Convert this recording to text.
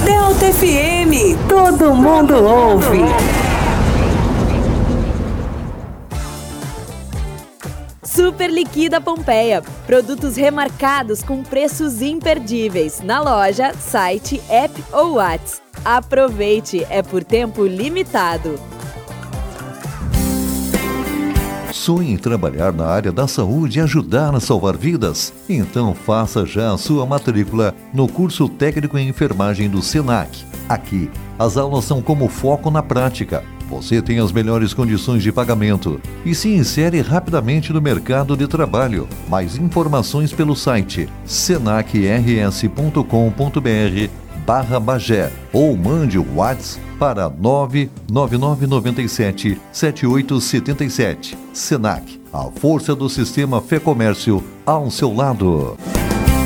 Delta FM, todo mundo ouve. Super Liquida Pompeia. Produtos remarcados com preços imperdíveis. Na loja, site, app ou WhatsApp. Aproveite, é por tempo limitado. Sonha em trabalhar na área da saúde e ajudar a salvar vidas? Então faça já a sua matrícula no curso técnico em enfermagem do SENAC. Aqui, as aulas são como foco na prática. Você tem as melhores condições de pagamento e se insere rapidamente no mercado de trabalho. Mais informações pelo site senacrs.com.br/Bagé ou mande o WhatsApp para 99997-7877. SENAC, a força do sistema Fê Comércio ao seu lado.